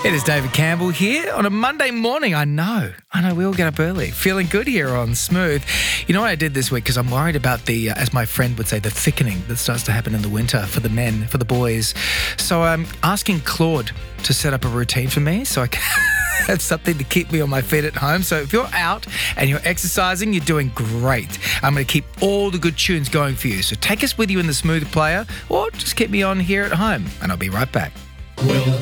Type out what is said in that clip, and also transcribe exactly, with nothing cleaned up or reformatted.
It is David Campbell here on a Monday morning. I know, I know we all get up early. Feeling good here on Smooth. You know what I did this week? Because I'm worried about the, uh, as my friend would say, the thickening that starts to happen in the winter for the men, for the boys. So I'm asking Claude to set up a routine for me so I can have something to keep me on my feet at home. So if you're out and you're exercising, you're doing great. I'm going to keep all the good tunes going for you. So take us with you in the Smooth Player or just keep me on here at home and I'll be right back. Well,